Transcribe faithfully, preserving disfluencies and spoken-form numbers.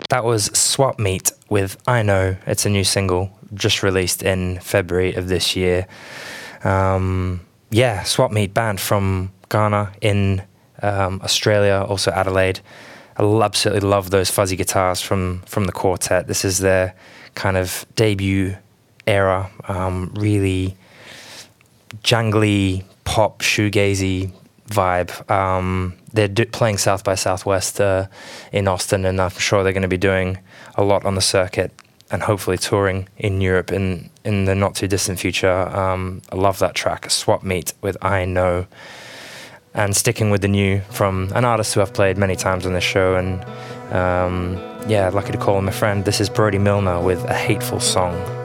That was Swap Meet with I Know. It's a new single just released in February of this year. Um, yeah, Swap Meet, band from Ghana in um, Australia, also Adelaide. I absolutely love those fuzzy guitars from, from the quartet. This is their kind of debut era, um, really jangly, pop, shoegazy vibe. Um, they're do- playing South by Southwest uh, in Austin, and I'm sure they're going to be doing a lot on the circuit and hopefully touring in Europe in, in the not too distant future. Um, I love that track, Swap Meet with I Know. And sticking with the new from an artist who I've played many times on this show, and um, yeah, lucky to call him a friend. This is Brody Milner with A Hateful Song.